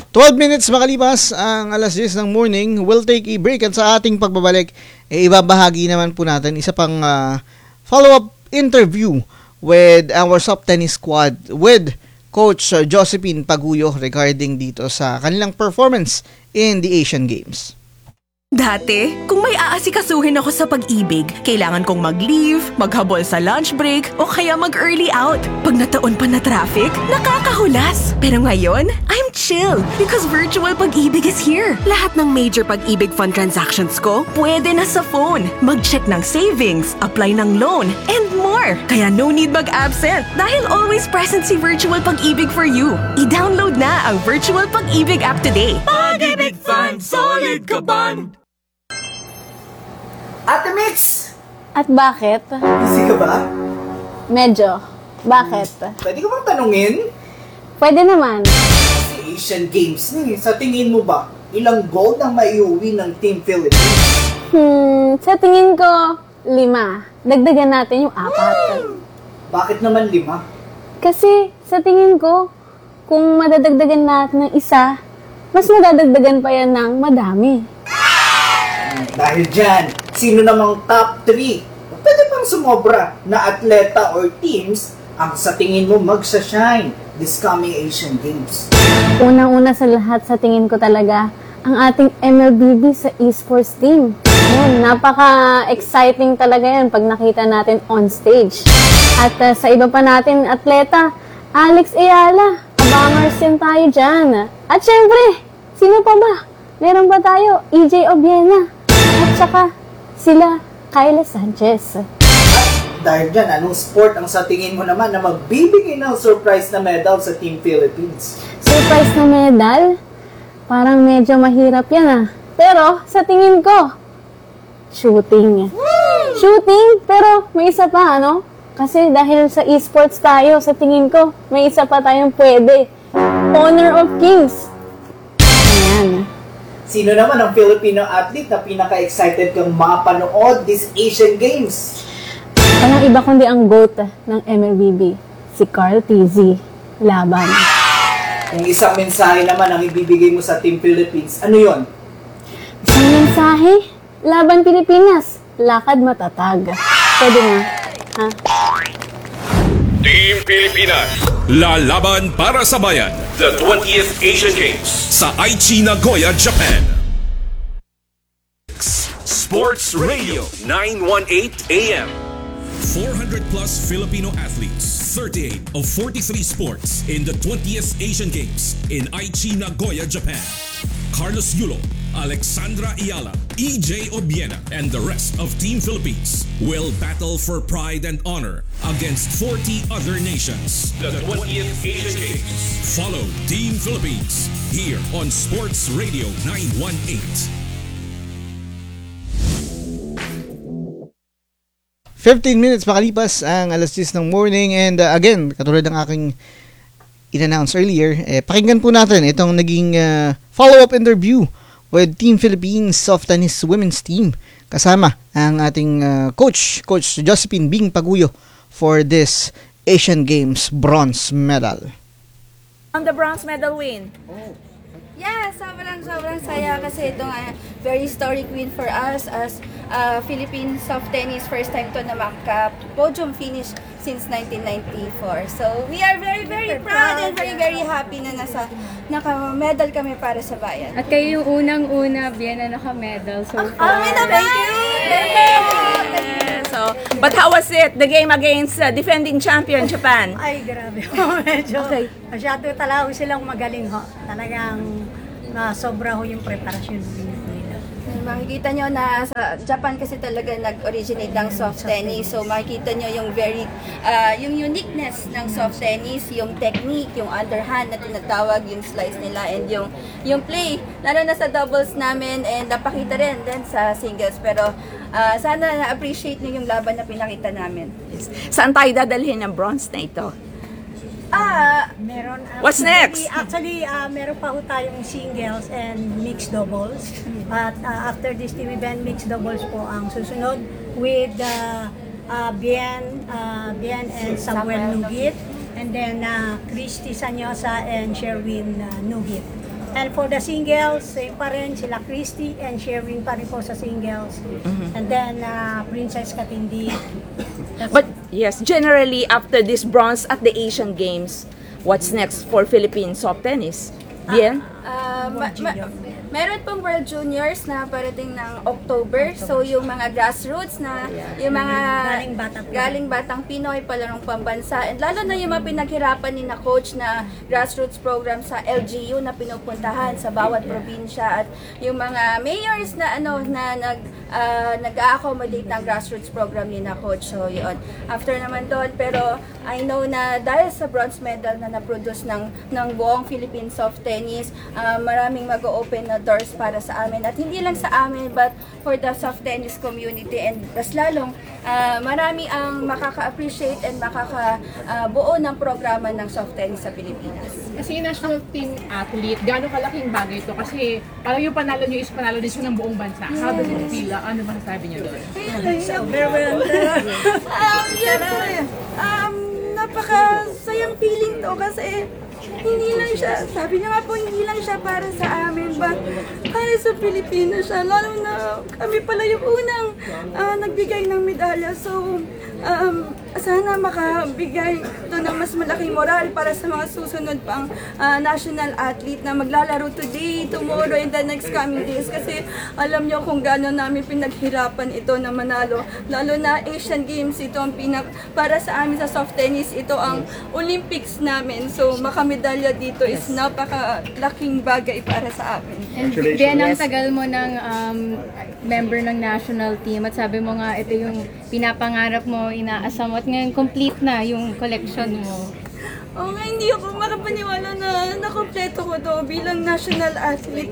12 minutes makalipas ang alas 10 ng morning, we'll take a break at sa ating pagbabalik, ibabahagi naman po natin isa pang follow-up interview with our soft tennis squad with Coach Josephine Paguyo regarding dito sa kanilang performance in the Asian Games. Dati, kung may aasikasuhin ako sa pag-ibig, kailangan kong mag-leave, maghabol sa lunch break, o kaya mag-early out. Pag nataon pa na traffic, nakakahulas. Pero ngayon, I'm chill because virtual pag-ibig is here. Lahat ng major pag-ibig fund transactions ko, pwede na sa phone. Mag-check ng savings, apply ng loan, and more. Kaya no need mag-absent dahil always present si virtual pag-ibig for you. I-download na ang virtual pag-ibig app today. Pag-ibig Fund, solid ka band! Ate Mitz! At bakit? Busy ka ba? Medyo. Bakit? Pwede ko bang tanungin? Pwede naman. Sa Asian Games sa tingin mo ba, ilang gold ang maiuwi ng Team Philippines? Sa tingin ko, 5. Dagdagan natin yung 4. Bakit naman 5? Kasi, sa tingin ko, kung madadagdagan natin ng isa, mas madadagdagan pa yan ng madami. Dahil dyan, sino namang top 3? Pwede pang sumobra na atleta or teams ang sa tingin mo magsa-shine this coming Asian Games? Unang-una sa lahat, sa tingin ko talaga, ang ating MLBB sa esports team. Yun, napaka-exciting talaga yan pag nakita natin on stage. At sa iba pa natin atleta, Alex Ayala, abangers yan tayo dyan. At syempre, sino pa ba? Meron ba tayo? EJ Obiena. At saka, sila, Kayla Sanchez. Dahil dyan, anong sport ang sa tingin mo naman na magbibigay ng surprise na medal sa Team Philippines? Surprise na medal? Parang medyo mahirap yan Pero, sa tingin ko, shooting. Shooting? Pero, may isa pa, Kasi dahil sa esports tayo, sa tingin ko, may isa pa tayong pwede. Honor of Kings. Ayan. Sino naman ang Filipino athlete na pinaka-excited kang mapanood this Asian Games? Walang iba kundi ang GOAT ng MLBB, si Carl TZ Laban. Kung isang mensahe naman ang ibibigay mo sa Team Philippines, ano yon? Isang mensahe? Laban Pilipinas, lakad matatag. Pwede na, Team Pilipinas, lalaban para sa bayan. The 20th Asian Games sa Aichi, Nagoya, Japan. Sports Radio 918 AM. 400 plus Filipino athletes, 38 of 43 sports in the 20th Asian Games in Aichi, Nagoya, Japan. Carlos Yulo, Alexandra Ayala, EJ Obiena, and the rest of Team Philippines will battle for pride and honor against 40 other nations. The 20th Asian Games. Follow Team Philippines here on Sports Radio 918. 15 minutes makalipas ang alas 10 ng morning and again, katulad ng aking in-announce earlier, pakinggan po natin itong naging follow-up interview with Team Philippines Soft Tennis Women's Team kasama ang ating Coach Josephine Bing Paguyo for this Asian Games bronze medal. On the bronze medal win. Yeah, sobrang saya kasi itong very historic win for us as Philippine soft tennis. First time to na maka-podium finish since 1994. So, we are very, very proud and very, very happy na naka-medal kami para sa bayan. At kayo yung unang-una, Vienna naka-medal. So, Thank you! So, but how was it, the game against defending champion Japan? Ay, grabe ho. Medyo masyado talaga silang magaling ho. Talagang sobra ho yung preparasyon nila. Makikita nyo na sa Japan kasi talaga nag-originate ng soft tennis. So makikita nyo yung yung uniqueness ng soft tennis, yung technique, yung underhand na tinatawag, yung slice nila, and yung play. Lalo na sa doubles namin and napakita rin din sa singles. Pero sana na-appreciate nyo yung laban na pinakita namin. Saan tayo dadalhin ng bronze na ito? Meron, What's next? Actually, meron pa ho tayong singles and mixed doubles. But after this team event, mixed doubles po ang susunod with Bien and Samuel Nugit. And then Christy Sanyosa and Sherwin Nugit. And for the singles, same pa rin sila Christy and Sherwin pa rin po sa singles. And then Princess Katindi. But yes, generally after this bronze at the Asian Games, what's next for Philippine soft tennis? Bien? Meron pong World Juniors na parating ng October. So, yung mga grassroots na, yung mga galing batang Pinoy, palarong pambansa. And lalo na yung mga pinaghirapan ni na coach na grassroots program sa LGU na pinupuntahan sa bawat probinsya. At yung mga mayors na nag-a-accommodate ng grassroots program ni na coach. So, yun. After naman doon, pero I know na dahil sa bronze medal na na-produce ng buong Philippine soft tennis, maraming mag-open na doors para sa amin. At hindi lang sa amin, but for the soft tennis community. And mas lalong, marami ang makaka-appreciate and makakabuo ng programa ng soft tennis sa Pilipinas. Kasi national team athlete, gano'ng kalaking bagay ito? Kasi parang yung panalo nyo is panalo din siya ng buong bansa. How does it feel? Ano masasabi nyo doon? Napaka-sayang feeling to kasi hindi lang siya, sabi niya nga po, hindi lang siya para sa amin, but para sa Pilipinas siya. Lalo na kami pala yung unang nagbigay ng medalya. So, sana makabigay ito ng mas malaking moral para sa mga susunod pang national athlete na maglalaro today, tomorrow, and the next coming days. Kasi alam niyo kung gano'n namin pinaghirapan ito na manalo. Lalo na Asian Games, ito ang para sa amin sa soft tennis, ito ang Olympics namin. So, makamedalya dito is napakalaking bagay para sa amin. And Bien, ang tagal mo ng member ng national team at sabi mo nga ito yung pinapangarap mo, inaasam mo at ngayon complete na yung collection mo. Oo nga, hindi ako makapaniwala na nakompleto ko to bilang national athlete.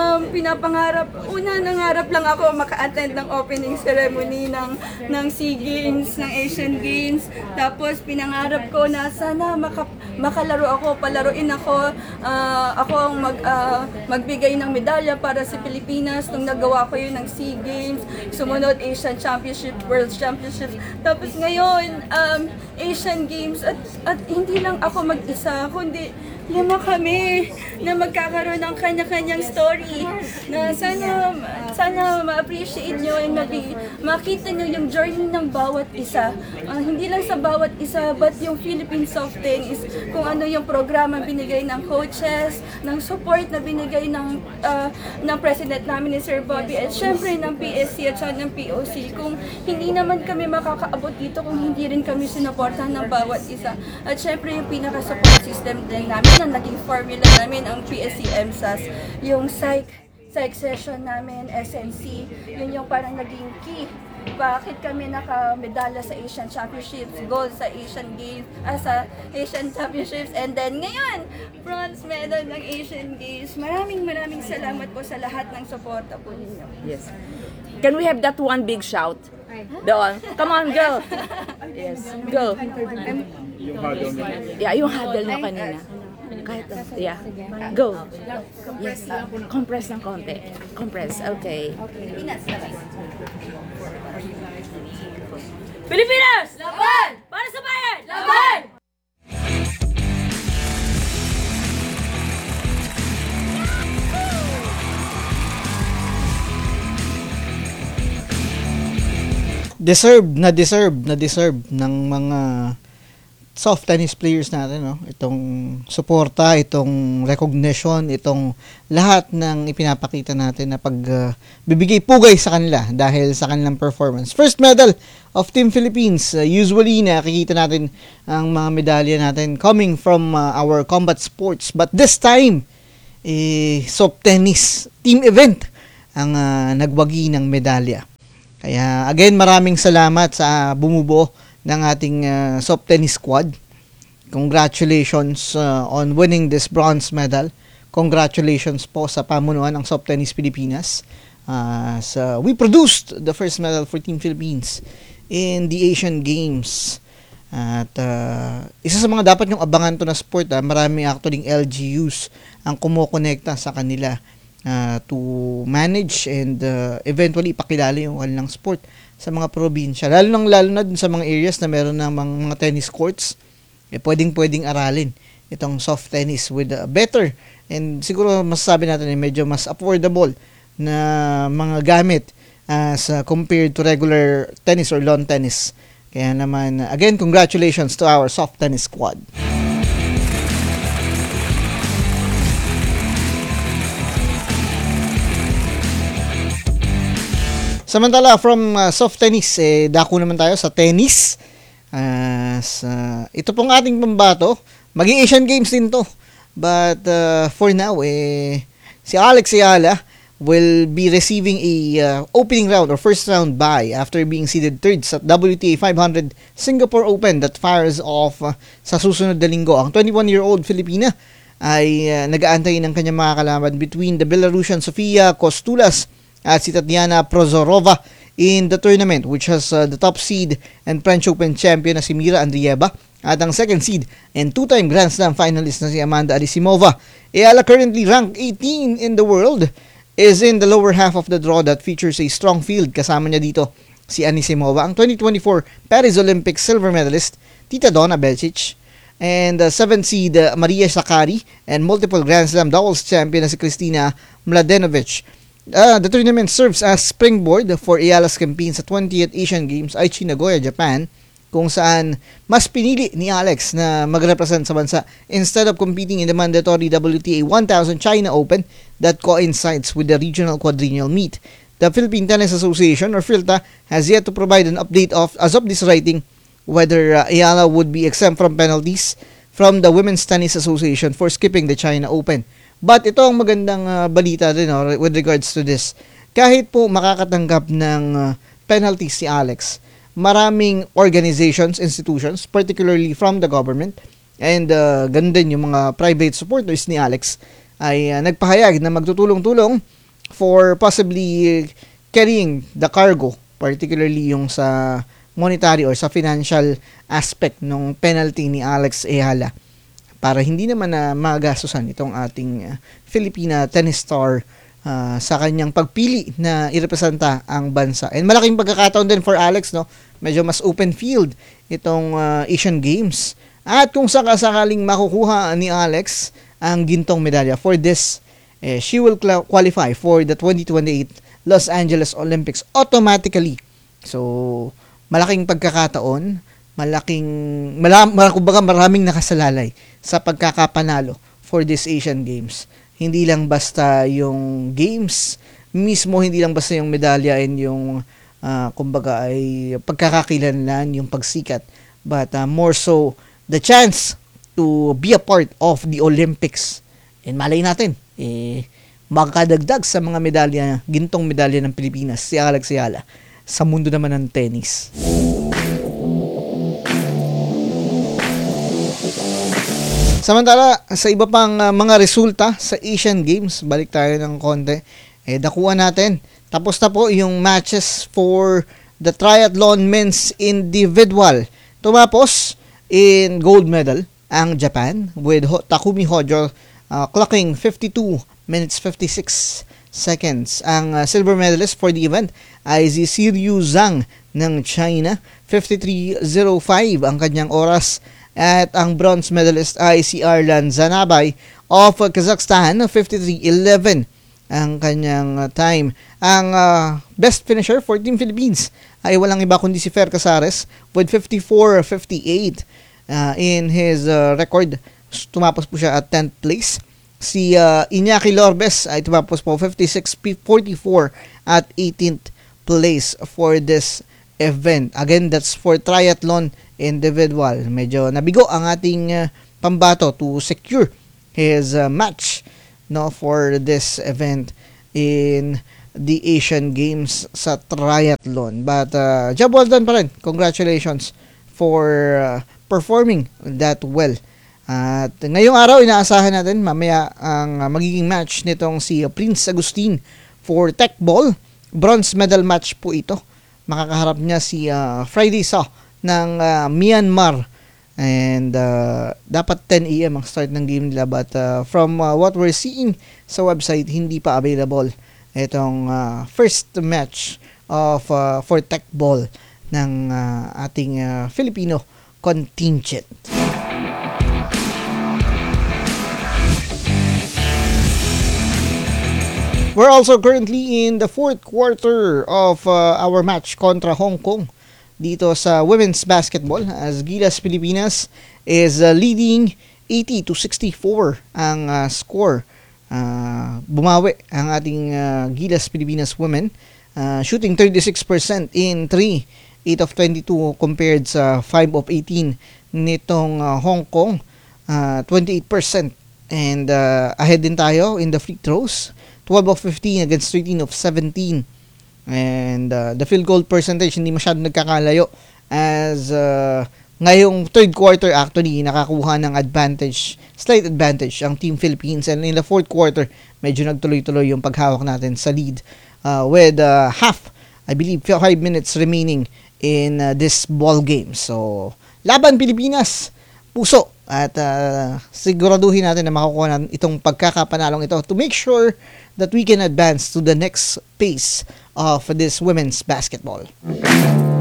Nangarap lang ako maka-attend ng opening ceremony ng SEA Games, ng Asian Games. Tapos pinangarap ko na sana makalaro ako, palaruin ako. Ako ang magbigay ng medalya para sa Pilipinas. Nung nagawa ko yun ng SEA Games, sumunod Asian Championship, World Championship. Tapos ngayon, Asian Games at hindi lang ako mag-isa, kundi 5 kami na magkakaroon ng kanya-kanyang story na sana ma-appreciate nyo and makita nyo yung journey ng bawat isa. Hindi lang sa bawat isa, but yung Philippine soft tennis, kung ano yung programa binigay ng coaches, ng support na binigay ng president namin ni Sir Bobby, at syempre ng PSC at saka ng POC. Kung hindi naman kami makakaabot dito, kung hindi rin kami sinuportahan ng bawat isa. At syempre yung pinaka-support system din namin na naging formula namin ang PSC MSAS, yung psych session namin, SNC, yun yung parang naging key. Bakit kami nakamedalya sa Asian Championships, gold sa Asian Games, sa Asian Championships, and then ngayon, bronze medal ng Asian Games. Maraming salamat po sa lahat ng suporta po ninyo. Yes. Can we have that one big shout? Doon. Come on, go. Yes, go. Yeah, yung huddle na kanina. Kahit, yeah. Go. Yes. Compress ng konti. Compress. Okay. Pilipinas! Laban! Para sa bayan! Laban! Deserve ng mga soft tennis players natin, no? Itong suporta, itong recognition, itong lahat ng ipinapakita natin na bibigay pugay sa kanila dahil sa kanilang performance. First medal of Team Philippines. Usually nakikita natin ang mga medalya natin coming from our combat sports, but this time soft tennis team event ang nagwagi ng medalya. Kaya again, maraming salamat sa bumubuo ng ating soft tennis squad. Congratulations on winning this bronze medal. Congratulations po sa pamunuan ng Soft Tennis Pilipinas. We produced the first medal for Team Philippines in the Asian Games. At isa sa mga dapat yung abangan to na sport, marami actually LGUs ang kumukonekta sa kanila to manage and eventually ipakilala yung kanilang sport sa mga probinsya, lalo na dun sa mga areas na meron ng mga tennis courts, pwedeng aralin itong soft tennis with better And siguro masasabi natin medyo mas affordable na mga gamit as compared to regular tennis or lawn tennis. Kaya naman, again, congratulations to our soft tennis squad. Samantala, from soft tennis, dako naman tayo sa tennis. Ito pong ating pambato, maging Asian Games din to. But for now, si Alex Ayala will be receiving a opening round or first round bye after being seeded third sa WTA 500 Singapore Open that fires off sa susunod na linggo. Ang 21-year-old Filipina ay nag-aantay ng kanyang mga kalaban between the Belarusian Sofia Kostulas at si Tatiana Prozorova in the tournament, which has the top seed and French Open champion na si Mira Andreeva at ang second seed and two-time Grand Slam finalist na si Amanda Anisimova. Ayala, currently ranked 18 in the world, is in the lower half of the draw that features a strong field. Kasama niya dito si Anisimova, ang 2024 Paris Olympics silver medalist Tita Donna Belcic, and 7th seed Maria Sakkari, and multiple Grand Slam doubles champion na si Kristina Mladenovic. The tournament serves as springboard for Ayala's campaign sa 20th Asian Games Aichi Nagoya, Japan, kung saan mas pinili ni Alex na magrepresent sa bansa instead of competing in the mandatory WTA 1000 China Open that coincides with the regional quadrennial meet. The Philippine Tennis Association, or PhilTA, has yet to provide an update as of this writing whether Ayala would be exempt from penalties from the Women's Tennis Association for skipping the China Open. But ito ang magandang balita din with regards to this. Kahit po makakatanggap ng penalties si Alex, maraming organizations, institutions, particularly from the government, and ganun din yung mga private supporters ni Alex, ay nagpahayag na magtutulong-tulong for possibly carrying the cargo, particularly yung sa monetary or sa financial aspect ng penalty ni Alex Ayala, para hindi naman na magastusan itong ating Filipina tennis star sa kanyang pagpili na irepresenta ang bansa. And malaking pagkakataon din for Alex, no? Medyo mas open field itong Asian Games. At kung sakaling makukuha ni Alex ang gintong medalya for this, she will qualify for the 2028 Los Angeles Olympics automatically. So, malaking pagkakataon, maraming nakasalalay sa pagkakapanalo for this Asian Games. Hindi lang basta yung games mismo, hindi lang basta yung medalya and yung kumbaga ay pagkakakilanlan, yung pagsikat, but more so the chance to be a part of the Olympics. And malay natin, makakadagdag sa mga medalya, gintong medalya ng Pilipinas, si Alex Ayala sa mundo naman ng tennis. Samantala, sa iba pang mga resulta sa Asian Games, balik tayo ng konti. Dakuan natin. Tapos na po yung matches for the triathlon men's individual. Tumapos in gold medal ang Japan with Takumi Hojo clocking 52 minutes 56 seconds. Ang silver medalist for the event ay si Siryu Zhang ng China. 53.05 ang kanyang oras. At ang bronze medalist ay si Arlan Zanabay of Kazakhstan, 53.11 ang kanyang time. Ang best finisher for Team Philippines ay walang iba kundi si Fer Casares with 54.58 in his record. Tumapos po siya at 10th place. Si Iñaki Lorbes ay tumapos po 56.44 at 18th place for this event. Again, that's for triathlon individual. Medyo nabigo ang ating pambato to secure his match for this event in the Asian Games sa triathlon. But job well done pa rin. Congratulations for performing that well. At ngayong araw, inaasahan natin mamaya ang magiging match nitong si Prince Agustin for tech ball. Bronze medal match po ito. Makakaharap niya si Friday Saw ng Myanmar, and dapat 10 AM ang start ng game nila, but from what we're seeing sa website, hindi pa available itong first match of for tech ball ng ating Filipino contingent. we're also currently in the fourth quarter of our match kontra Hong Kong dito sa women's basketball as Gilas Pilipinas is leading 80-64 ang score. Bumawi ang ating Gilas Pilipinas women, shooting 36% in 3, 8 of 22 compared sa 5 of 18 nitong Hong Kong, 28%. And ahead din tayo in the free throws, 12 of 15 against 13 of 17. And the field goal percentage hindi masyadong nagkakalayo as ngayong third quarter actually nakakuha ng slight advantage ang Team Philippines, and in the fourth quarter medyo nagtuloy-tuloy yung paghawak natin sa lead with I believe 5 minutes remaining in this ball game. So laban Pilipinas, puso, at siguraduhin natin na makukuha natin itong pagkakapanalong ito to make sure that we can advance to the next phase of this women's basketball.